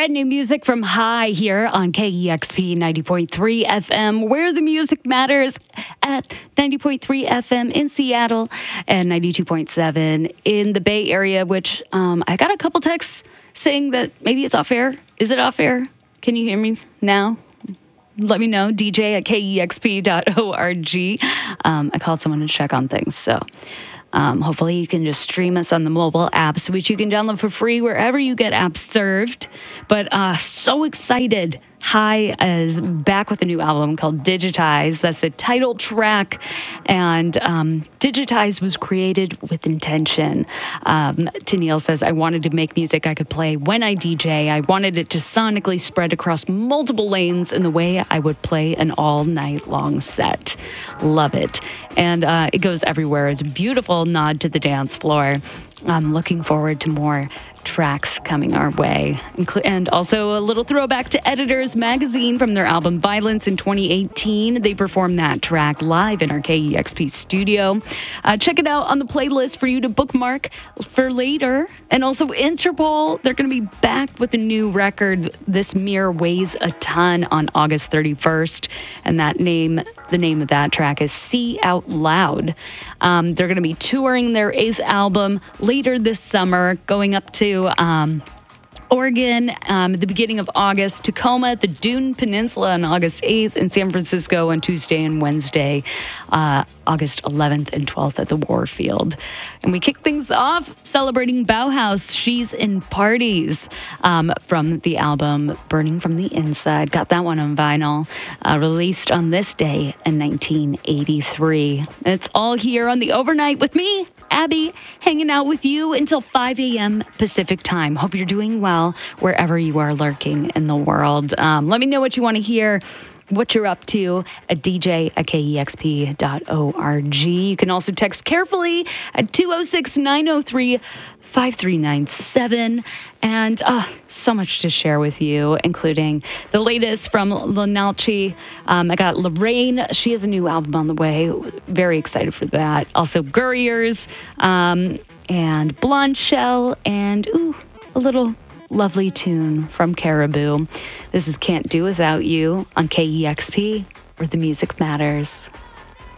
Brand new music from High here on KEXP 90.3 FM, where the music matters, at 90.3 FM in Seattle and 92.7 in the Bay Area, which I got a couple texts saying that maybe it's off air. Is it off air? Can you hear me now? Let me know, DJ at KEXP.org. I called someone to check on things, so... hopefully you can just stream us on the mobile apps, which you can download for free wherever you get apps served. But so excited. High is back with a new album called Digitize. That's the title track. And Digitize was created with intention. Tennille says, I wanted to make music I could play when I DJ. I wanted it to sonically spread across multiple lanes in the way I would play an all-night long set. Love it. And it goes everywhere. It's a beautiful nod to the dance floor. I'm looking forward to more tracks coming our way. And also a little throwback to Editors Magazine from their album Violence in 2018. They performed that track live in our KEXP studio. Check it out on the playlist for you to bookmark for later. And also Interpol, they're going to be back with a new record, This Mirror Weighs a Ton, on August 31st. And the name of that track is See Out Loud. They're going to be touring their 8th album later this summer, going up to Oregon at the beginning of August, Tacoma at the Dune Peninsula on August 8th, and San Francisco on Tuesday and Wednesday, August 11th and 12th at the Warfield. And we kick things off celebrating Bauhaus, She's in Parties, from the album Burning from the Inside. Got that one on vinyl, released on this day in 1983. And it's all here on the Overnight with me, Abby, hanging out with you until 5 a.m. Pacific time. Hope you're doing well wherever you are lurking in the world. Let me know what you want to hear, what you're up to at DJ at KEXP.org. You can also text carefully at 206-903-5397. And so much to share with you, including the latest from Lenalchi. I got Lorraine. She has a new album on the way. Very excited for that. Also Gurriers and Blonde Shell and a little lovely tune from Caribou. This is Can't Do Without You on KEXP, where the music matters.